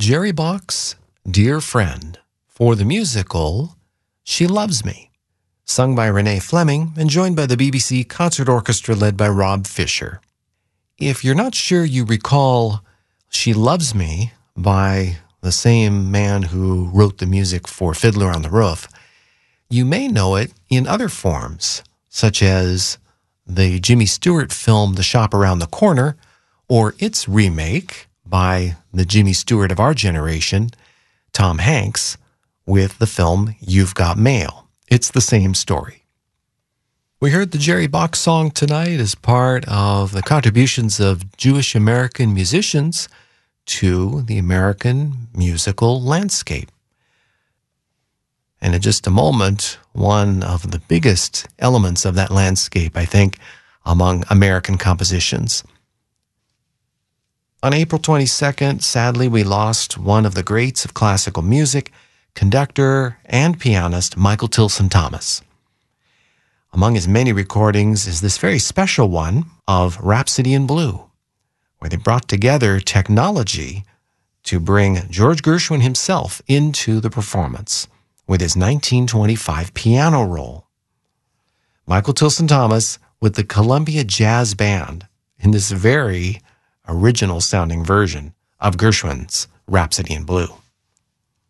Jerry Bach's Dear Friend for the musical She Loves Me, sung by Renee Fleming and joined by the BBC Concert Orchestra led by Rob Fisher. If you're not sure you recall She Loves Me by the same man who wrote the music for Fiddler on the Roof, you may know it in other forms, such as the Jimmy Stewart film The Shop Around the Corner, or its remake by the Jimmy Stewart of our generation, Tom Hanks, with the film You've Got Mail. It's the same story. We heard the Jerry Bach song tonight as part of the contributions of Jewish American musicians to the American musical landscape. And in just a moment, one of the biggest elements of that landscape, I think, among American compositions. On April 22nd, sadly, we lost one of the greats of classical music, conductor and pianist Michael Tilson Thomas. Among his many recordings is this very special one of Rhapsody in Blue, where they brought together technology to bring George Gershwin himself into the performance with his 1925 piano roll. Michael Tilson Thomas with the Columbia Jazz Band in this very original sounding version of Gershwin's Rhapsody in Blue.